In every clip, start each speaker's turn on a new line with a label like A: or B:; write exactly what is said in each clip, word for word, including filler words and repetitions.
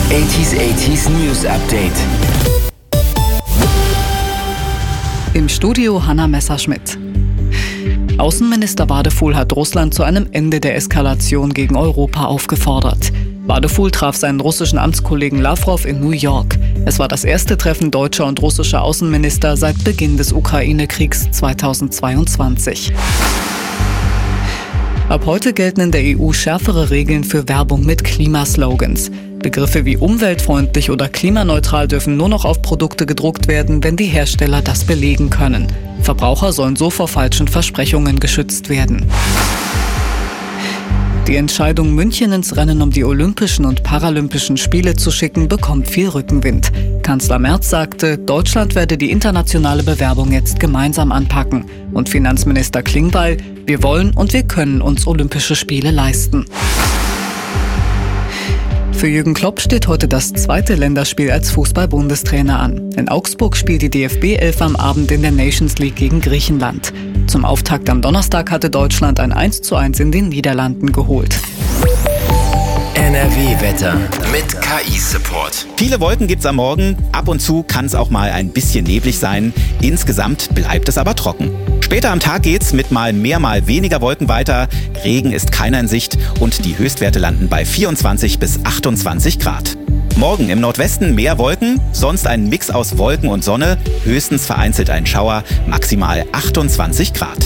A: achtziger achtziger News Update.
B: Im Studio Hanna Messerschmidt. Außenminister Wadefuhl hat Russland zu einem Ende der Eskalation gegen Europa aufgefordert. Wadefuhl traf seinen russischen Amtskollegen Lawrow in New York. Es war das erste Treffen deutscher und russischer Außenminister seit Beginn des Ukraine-Kriegs zweitausendzweiundzwanzig. Ab heute gelten in der E U schärfere Regeln für Werbung mit Klimaslogans. Begriffe wie umweltfreundlich oder klimaneutral dürfen nur noch auf Produkte gedruckt werden, wenn die Hersteller das belegen können. Verbraucher sollen so vor falschen Versprechungen geschützt werden. Die Entscheidung, München ins Rennen um die Olympischen und Paralympischen Spiele zu schicken, bekommt viel Rückenwind. Kanzler Merz sagte, Deutschland werde die internationale Bewerbung jetzt gemeinsam anpacken. Und Finanzminister Klingbeil, wir wollen und wir können uns Olympische Spiele leisten. Für Jürgen Klopp steht heute das zweite Länderspiel als Fußball-Bundestrainer an. In Augsburg spielt die D F B elf am Abend in der Nations League gegen Griechenland. Zum Auftakt am Donnerstag hatte Deutschland ein eins zu eins in den Niederlanden geholt.
A: N R W-Wetter mit K I-Support.
C: Viele Wolken gibt's am Morgen. Ab und zu kann es auch mal ein bisschen neblig sein. Insgesamt bleibt es aber trocken. Später am Tag geht's mit mal mehr, mal weniger Wolken weiter. Regen ist keiner in Sicht und die Höchstwerte landen bei vierundzwanzig bis achtundzwanzig Grad. Morgen im Nordwesten mehr Wolken, sonst ein Mix aus Wolken und Sonne, höchstens vereinzelt ein Schauer, maximal achtundzwanzig Grad.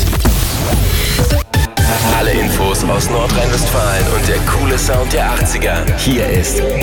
A: Alle Infos aus Nordrhein-Westfalen und der coole Sound der achtziger. Hier ist